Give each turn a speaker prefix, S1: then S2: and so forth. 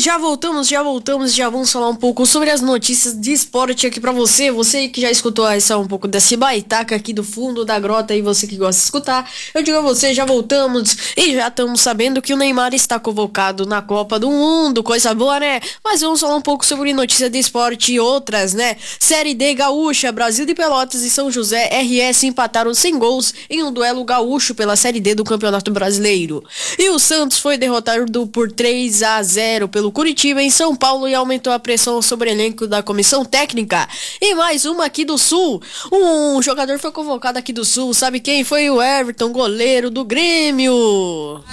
S1: já voltamos, já vamos falar um pouco sobre as notícias de esporte aqui pra você. Você que já escutou essa um pouco desse baitaca aqui do fundo da grota e você que gosta de escutar, eu digo a você, já voltamos e já estamos sabendo que o Neymar está convocado na Copa do Mundo, coisa boa, né? Mas vamos falar um pouco sobre notícias de esporte e outras, né? Série D gaúcha, Brasil de Pelotas e São José RS empataram sem gols em um duelo gaúcho pela Série D do Campeonato Brasileiro. E o Santos foi derrotado por 3-0 pelo Curitiba em São Paulo e aumentou a pressão sobre o elenco da comissão técnica. E mais uma aqui do Sul. Um jogador foi convocado aqui do Sul, sabe quem? Foi o Everton, goleiro do Grêmio.